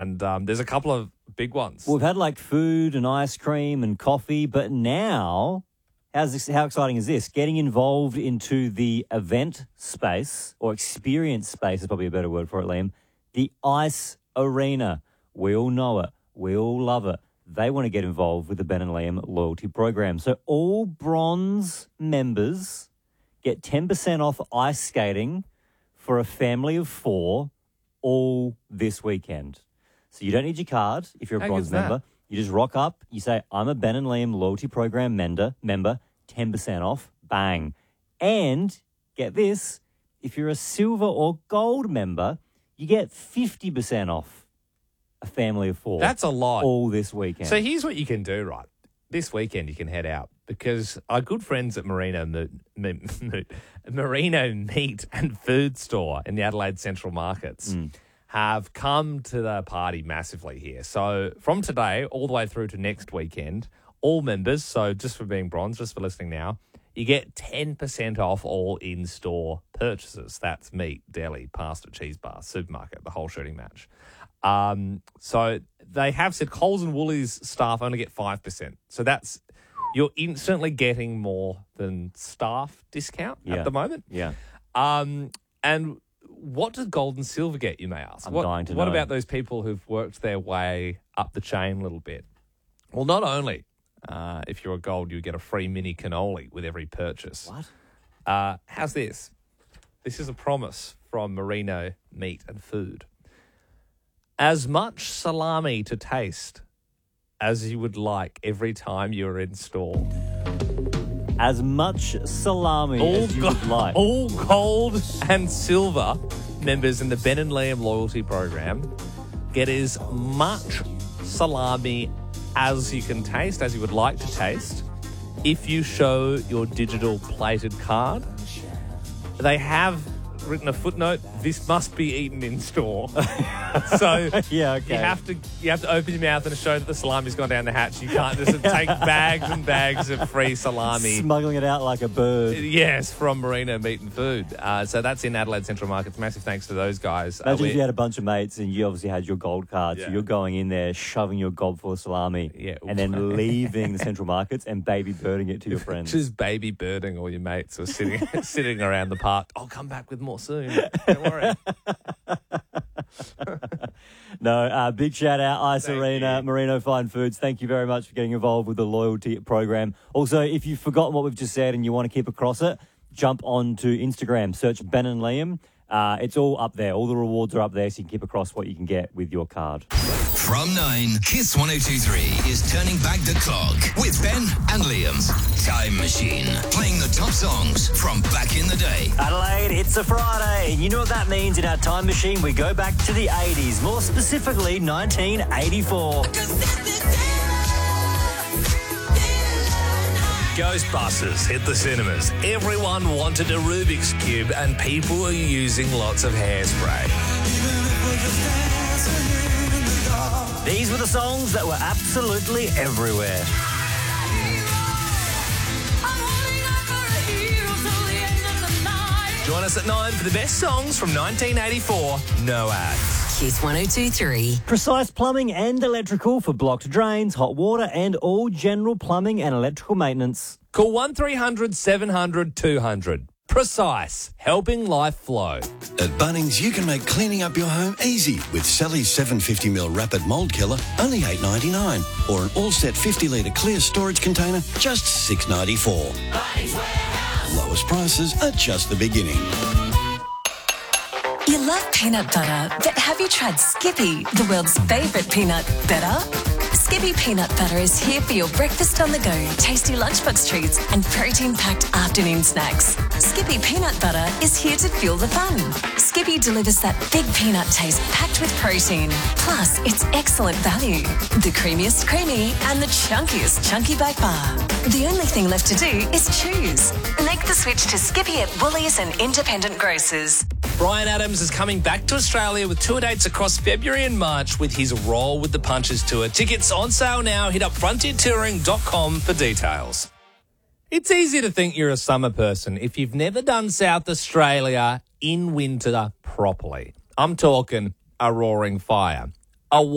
And there's a couple of big ones. We've had like food and ice cream and coffee, but now, how exciting is this? Getting involved into the event space, or experience space is probably a better word for it, Liam. The Ice Arena. We all know it. We all love it. They want to get involved with the Ben and Liam loyalty program. So all bronze members get 10% off ice skating for a family of 4 all this weekend. So you don't need your card if you're a bronze member. You just rock up. You say, I'm a Ben and Liam loyalty program member, 10% off. Bang. And get this, if you're a silver or gold member, you get 50% off a family of 4. That's a lot. All this weekend. So here's what you can do, right? This weekend you can head out because our good friends at Merino Meat and Food Store in the Adelaide Central Markets have come to the party massively here. So from today all the way through to next weekend, all members, so just for being bronze, just for listening now, you get 10% off all in-store purchases. That's meat, deli, pasta, cheese bar, supermarket, the whole shooting match. So they have said Coles and Woolies staff only get 5%. So that's, you're instantly getting more than staff discount at the moment. Yeah. And what does gold and silver get, you may ask? I'm dying to know. What about those people who've worked their way up the chain a little bit? Well, not only if you're a gold, you get a free mini cannoli with every purchase. What? How's this? This is a promise from Merino Meat and Food. As much salami to taste as you would like every time you're in store. As much salami as you would like. All gold and silver members in the Ben and Liam loyalty program get as much salami as you can taste, as you would like to taste, if you show your digital plated card. They have written a footnote, this must be eaten in store. So yeah, okay. you have to open your mouth and show that the salami's gone down the hatch. You can't just take bags and bags of free salami. Smuggling it out like a bird. Yes, from Merino Meat and Food. So that's in Adelaide Central Markets. Massive thanks to those guys. Imagine if you had a bunch of mates and you obviously had your gold card, so you're going in there, shoving your gob full of salami, and then leaving the Central Markets and baby birding it to your friends. Just baby birding all your mates who are sitting around the park. I'll come back with more soon. Don't worry. No, big shout out, Ice Arena, Merino Fine Foods. Thank you very much for getting involved with the loyalty program. Also, if you've forgotten what we've just said and you want to keep across it, jump onto Instagram, search Ben and Liam. It's all up there. All the rewards are up there, so you can keep across what you can get with your card. From 9, Kiss 102.3 is turning back the clock with Ben and Liam's Time Machine, playing the top songs from back in the day. Adelaide, it's a Friday, and you know what that means in our Time Machine? We go back to the 80s, more specifically 1984. Ghostbusters hit the cinemas. Everyone wanted a Rubik's Cube and people were using lots of hairspray. These were the songs that were absolutely everywhere. Join us at 9 for the best songs from 1984. No ads. Kiss 102.3. Precise plumbing and electrical for blocked drains, hot water, and all general plumbing and electrical maintenance. Call 1300 700 200. Precise, helping life flow. At Bunnings, you can make cleaning up your home easy with Sally's 750ml Rapid Mold Killer, only $8.99, or an all-set 50-litre clear storage container, just $6.94. Lowest prices are just the beginning. You love peanut butter, but have you tried Skippy, the world's favourite peanut butter? Skippy peanut butter is here for your breakfast on the go, tasty lunchbox treats and protein-packed afternoon snacks. Skippy peanut butter is here to fuel the fun. Skippy delivers that big peanut taste packed with protein. Plus, it's excellent value. The creamiest creamy and the chunkiest chunky by far. The only thing left to do is choose. Make the switch to Skippy at Woolies and independent grocers. Bryan Adams is coming back to Australia with tour dates across February and March with his Roll with the Punches tour. Tickets on sale now. Hit up frontiertouring.com for details. It's easy to think you're a summer person if you've never done South Australia in winter properly. I'm talking a roaring fire, a